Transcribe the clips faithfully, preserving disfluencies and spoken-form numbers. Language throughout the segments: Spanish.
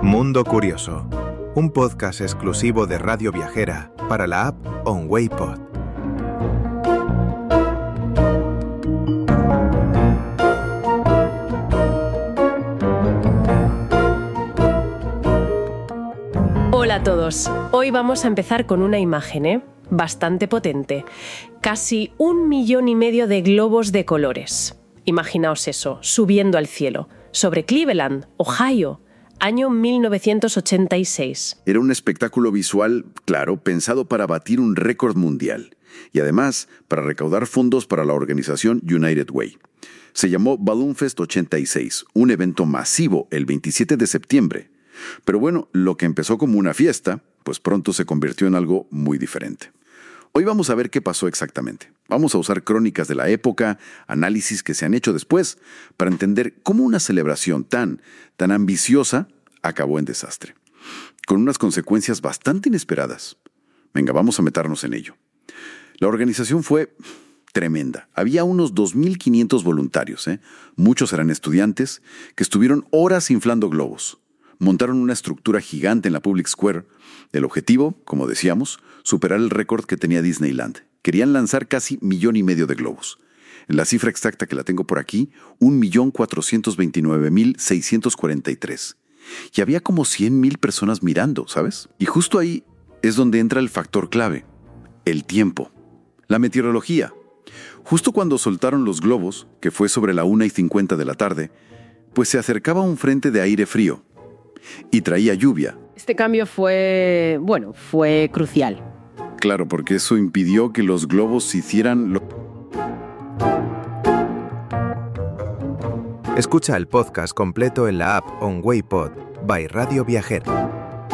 Mundo Curioso, un podcast exclusivo de Radio Viajera para la app OnWayPod. Hola a todos. Hoy vamos a empezar con una imagen, ¿eh? Bastante potente. Casi un millón y medio de globos de colores. Imaginaos eso, subiendo al cielo, sobre Cleveland, Ohio, año mil novecientos ochenta y seis. Era un espectáculo visual, claro, pensado para batir un récord mundial y además para recaudar fondos para la organización United Way. Se llamó Balloon Fest ochenta y seis, un evento masivo el veintisiete de septiembre. Pero bueno, lo que empezó como una fiesta, pues pronto se convirtió en algo muy diferente. Hoy vamos a ver qué pasó exactamente. Vamos a usar crónicas de la época, análisis que se han hecho después, para entender cómo una celebración tan, tan ambiciosa acabó en desastre, con unas consecuencias bastante inesperadas. Venga, vamos a meternos en ello. La organización fue tremenda. Había unos dos mil quinientos voluntarios, ¿eh? Muchos eran estudiantes, que estuvieron horas inflando globos. Montaron una estructura gigante en la Public Square. El objetivo, como decíamos, superar el récord que tenía Disneyland. Querían lanzar casi millón y medio de globos. La cifra exacta que la tengo por aquí, un millón cuatrocientos veintinueve mil seiscientos cuarenta y tres. Y había como cien mil personas mirando, ¿sabes? Y justo ahí es donde entra el factor clave, el tiempo, la meteorología. Justo cuando soltaron los globos, que fue sobre la una y cincuenta de la tarde, pues se acercaba un frente de aire frío y traía lluvia. Este cambio fue, bueno, fue crucial. Claro, porque eso impidió que los globos se hicieran lo... Escucha el podcast completo en la app OnWayPod by Radio Viajera.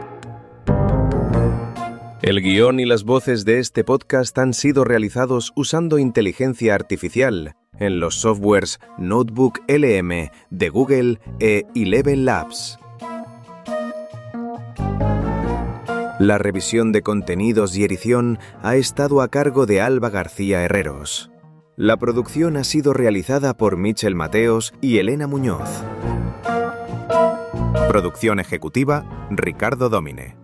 El guión y las voces de este podcast han sido realizados usando inteligencia artificial en los softwares Notebook L M de Google e Eleven Labs. La revisión de contenidos y edición ha estado a cargo de Alba García Herreros. La producción ha sido realizada por Michel Mateos y Elena Muñoz. Producción ejecutiva, Ricardo Domine.